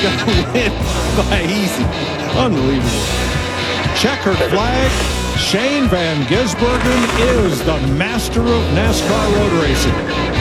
going to win by easy. Unbelievable. Checkered flag. Shane Van Gisbergen is the master of NASCAR road racing.